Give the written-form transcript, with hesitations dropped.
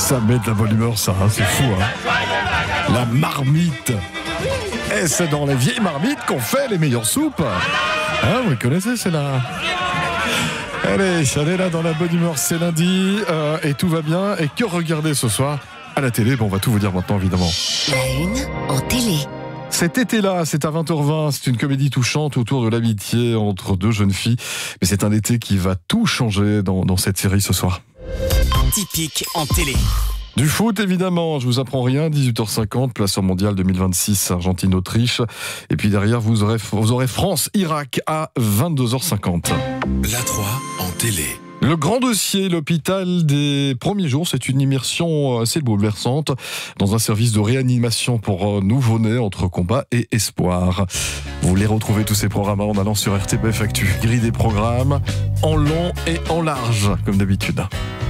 Ça met de la bonne humeur, ça, hein, c'est fou. Hein. La marmite. Et c'est dans les vieilles marmites qu'on fait les meilleures soupes. Hein, vous les connaissez, c'est là. Allez, on est là dans la bonne humeur, c'est lundi et tout va bien. Et que regarder ce soir à la télé? Bon, on va tout vous dire maintenant, évidemment. La une en télé. Cet été-là, c'est à 20h20, c'est une comédie touchante autour de l'amitié entre deux jeunes filles. Mais c'est un été qui va tout changer dans cette série ce soir. Typique en télé. Du foot, évidemment, je vous apprends rien, 18h50, place au mondial 2026, Argentine-Autriche. Et puis derrière, vous aurez France-Irak à 22h50. La 3 en télé. Le grand dossier, l'hôpital des premiers jours, c'est une immersion assez bouleversante dans un service de réanimation pour nouveau-nés entre combat et espoir. Vous voulez retrouver tous ces programmes en allant sur RTBF Actu. Grille des programmes en long et en large, comme d'habitude.